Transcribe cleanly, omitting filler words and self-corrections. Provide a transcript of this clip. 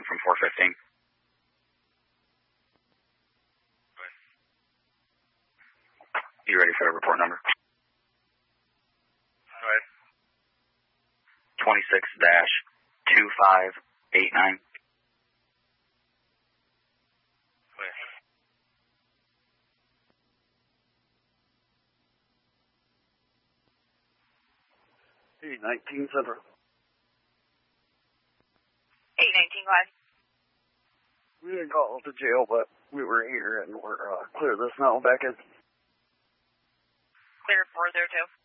from 415. You ready for the report number? All right. 26-2589. Clear. Hey, 19 Central. 819, go ahead. We didn't call to jail, but we were here and we're clear this now. Back in. Clear 402.